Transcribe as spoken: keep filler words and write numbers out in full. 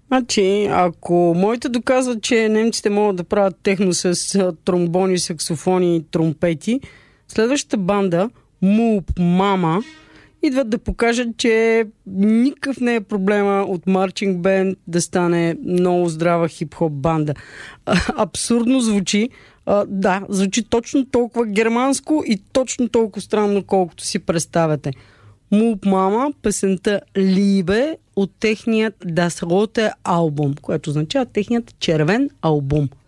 Значи, ако моите доказват, че немците могат да правят техно с а, тромбони, саксофони и тромпети, следващата банда, Мулп Мама, идват да покажат, че никакъв не е проблема от марчинг бенд да стане много здрава хип-хоп банда. А, абсурдно звучи. А, да, звучи точно толкова германско и точно толкова странно, колкото си представяте. Мулп Мама, песента Либе от техният Das Rote албум, което означава техният червен албум.